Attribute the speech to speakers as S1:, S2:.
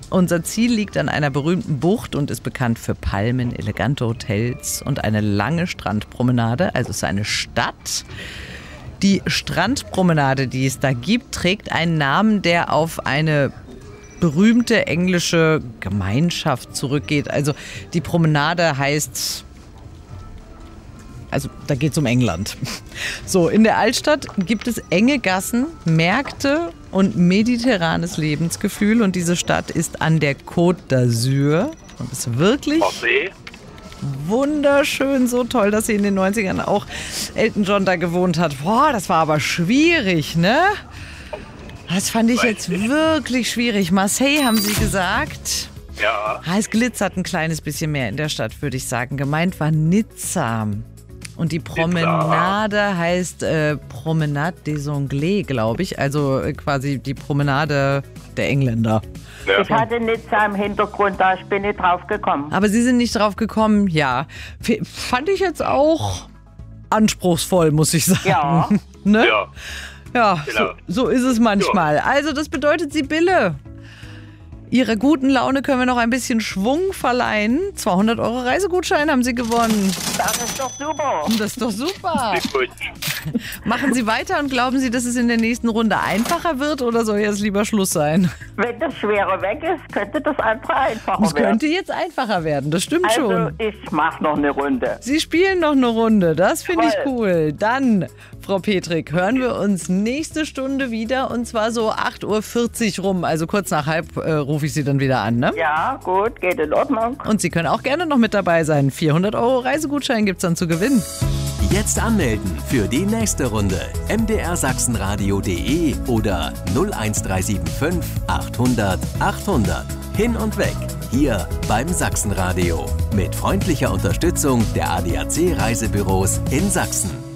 S1: Unser Ziel liegt an einer berühmten Bucht und ist bekannt für Palmen, elegante Hotels und eine lange Strandpromenade. Also es ist eine Stadt. Die Strandpromenade, die es da gibt, trägt einen Namen, der auf eine berühmte englische Gemeinschaft zurückgeht. Also die Promenade heißt... Also da geht es um England. So, in der Altstadt gibt es enge Gassen, Märkte und mediterranes Lebensgefühl. Und diese Stadt ist an der Côte d'Azur und ist wirklich wunderschön. So toll, dass sie in den 90ern auch Elton John da gewohnt hat. Boah, das war aber schwierig, ne? Das fand ich jetzt wirklich schwierig. Marseille haben Sie gesagt.
S2: Ja.
S1: Es glitzert ein kleines bisschen mehr in der Stadt, würde ich sagen. Gemeint war Nizza. Und die Promenade heißt Promenade des Anglais, glaube ich. Also quasi die Promenade der Engländer.
S2: Ja.
S3: Ich hatte Nizza im Hintergrund, da bin ich drauf gekommen.
S1: Aber Sie sind nicht drauf gekommen, ja. Fand ich jetzt auch anspruchsvoll, muss ich sagen.
S3: Ja.
S1: Ne?
S2: Ja.
S1: Ja,
S2: Genau.
S1: so ist es manchmal. Also das bedeutet, Sibylle, Ihrer guten Laune können wir noch ein bisschen Schwung verleihen. 200 € Reisegutschein haben Sie gewonnen.
S3: Das ist doch super.
S1: Das ist doch super.
S2: Gut.
S1: Machen Sie weiter und glauben Sie, dass es in der nächsten Runde einfacher wird oder soll jetzt lieber Schluss sein?
S3: Wenn das Schwere weg ist, könnte das einfach einfacher
S1: Es
S3: werden.
S1: könnte jetzt einfacher werden, das stimmt
S3: Also
S1: schon.
S3: ich mache noch eine Runde.
S1: Sie spielen noch eine Runde, das finde ich
S3: Toll.
S1: cool. Dann, Frau Petrik, hören wir uns nächste Stunde wieder und zwar so 8:40 Uhr rum. Also kurz nach halb rufe ich Sie dann wieder an, ne?
S3: Ja, gut, geht in Ordnung.
S1: Und Sie können auch gerne noch mit dabei sein. 400 € Reisegutschein gibt's dann zu gewinnen.
S4: Jetzt anmelden für die nächste Runde. mdrsachsenradio.de oder 01375 800 800. Hin und weg. Hier beim Sachsenradio. Mit freundlicher Unterstützung der ADAC Reisebüros in Sachsen.